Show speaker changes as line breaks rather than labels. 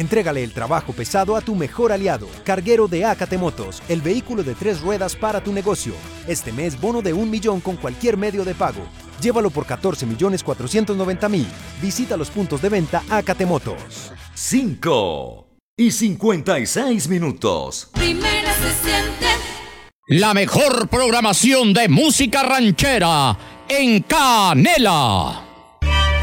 Entrégale el trabajo pesado a tu mejor aliado, Carguero de Acate Motos, el vehículo de 3 ruedas para tu negocio. Este mes, bono de 1 millón con cualquier medio de pago. Llévalo por 14.490.000. Visita los puntos de venta Acate Motos.
5:56.
Primera se siente.
La mejor programación de música ranchera en Canela.